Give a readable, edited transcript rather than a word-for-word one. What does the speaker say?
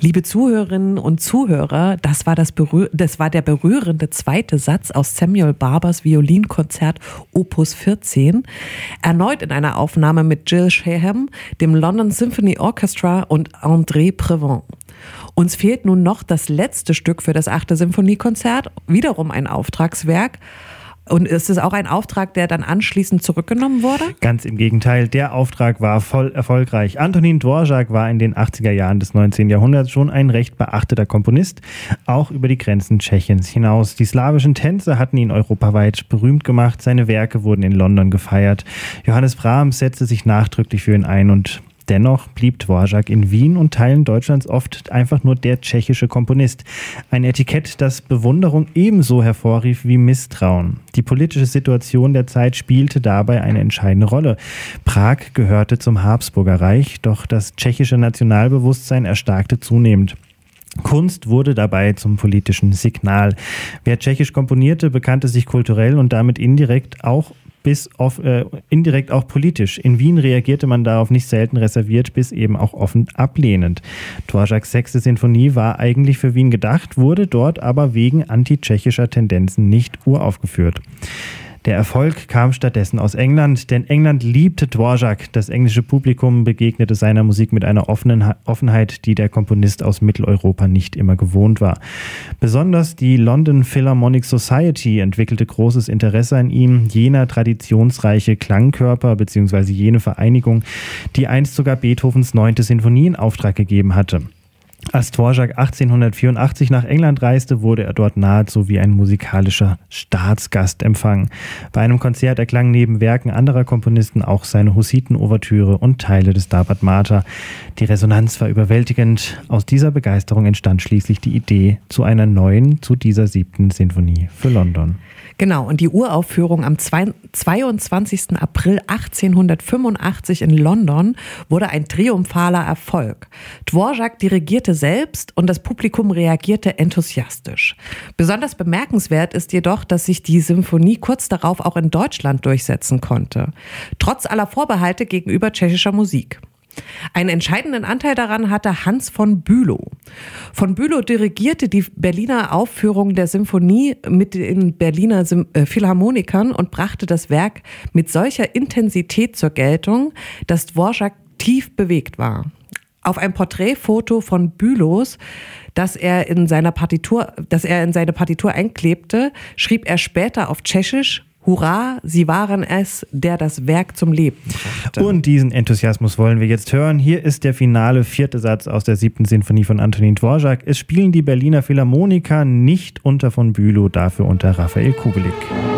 Liebe Zuhörerinnen und Zuhörer, das war der berührende zweite Satz aus Samuel Barbers Violinkonzert Opus 14, erneut in einer Aufnahme mit Jill Shaham, dem London Symphony Orchestra und André Prevent. Uns fehlt nun noch das letzte Stück für das 8. Symphoniekonzert, wiederum ein Auftragswerk. Und ist es auch ein Auftrag, der dann anschließend zurückgenommen wurde? Ganz im Gegenteil, der Auftrag war voll erfolgreich. Antonín Dvořák war in den 80er Jahren des 19. Jahrhunderts schon ein recht beachteter Komponist, auch über die Grenzen Tschechiens hinaus. Die slawischen Tänze hatten ihn europaweit berühmt gemacht, seine Werke wurden in London gefeiert. Johannes Brahms setzte sich nachdrücklich für ihn ein und dennoch blieb Dvořák in Wien und Teilen Deutschlands oft einfach nur der tschechische Komponist. Ein Etikett, das Bewunderung ebenso hervorrief wie Misstrauen. Die politische Situation der Zeit spielte dabei eine entscheidende Rolle. Prag gehörte zum Habsburger Reich, doch das tschechische Nationalbewusstsein erstarkte zunehmend. Kunst wurde dabei zum politischen Signal. Wer tschechisch komponierte, bekannte sich kulturell und damit indirekt auch politisch. In Wien reagierte man darauf nicht selten reserviert bis eben auch offen ablehnend. Dvořáks 6. Sinfonie war eigentlich für Wien gedacht, wurde dort aber wegen antitschechischer Tendenzen nicht uraufgeführt. Der Erfolg kam stattdessen aus England, denn England liebte Dvořák. Das englische Publikum begegnete seiner Musik mit einer Offenheit, die der Komponist aus Mitteleuropa nicht immer gewohnt war. Besonders die London Philharmonic Society entwickelte großes Interesse an ihm, jener traditionsreiche Klangkörper bzw. jene Vereinigung, die einst sogar Beethovens 9. Sinfonie in Auftrag gegeben hatte. Als Dvořák 1884 nach England reiste, wurde er dort nahezu wie ein musikalischer Staatsgast empfangen. Bei einem Konzert erklangen neben Werken anderer Komponisten auch seine Hussiten-Ouvertüre und Teile des Stabat Mater. Die Resonanz war überwältigend. Aus dieser Begeisterung entstand schließlich die Idee zu dieser 7. Sinfonie für London. Genau, und die Uraufführung am 22. April 1885 in London wurde ein triumphaler Erfolg. Dvořák dirigierte selbst und das Publikum reagierte enthusiastisch. Besonders bemerkenswert ist jedoch, dass sich die Symphonie kurz darauf auch in Deutschland durchsetzen konnte, trotz aller Vorbehalte gegenüber tschechischer Musik. Einen entscheidenden Anteil daran hatte Hans von Bülow. Von Bülow dirigierte die Berliner Aufführung der Symphonie mit den Berliner Philharmonikern und brachte das Werk mit solcher Intensität zur Geltung, dass Dvořák tief bewegt war. Auf ein Porträtfoto von Bülows, das er in seine Partitur einklebte, schrieb er später auf Tschechisch: Hurra, Sie waren es, der das Werk zum Leben brachte. Und diesen Enthusiasmus wollen wir jetzt hören. Hier ist der finale 4. Satz aus der 7. Sinfonie von Antonín Dvořák. Es spielen die Berliner Philharmoniker, nicht unter von Bülow, dafür unter Raphael Kubelik.